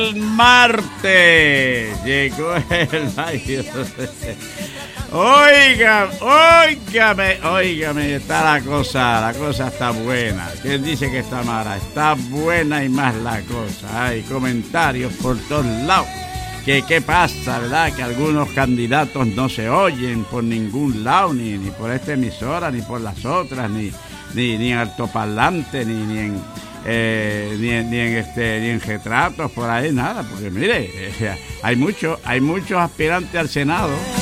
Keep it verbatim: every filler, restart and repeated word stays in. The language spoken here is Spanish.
El martes llegó el mayo. Oiga, óigame, óigame, está la cosa, la cosa está buena. ¿Quién dice que está mala? Está buena y más la cosa. Hay comentarios por todos lados. Que qué pasa, ¿verdad? Que algunos candidatos no se oyen por ningún lado, ni, ni por esta emisora, ni por las otras, ni, ni, ni en altoparlante, ni, ni en eh, ni, en, ni en este, ni en retratos, por ahí nada, porque mire, eh, hay muchos, hay muchos aspirantes al Senado.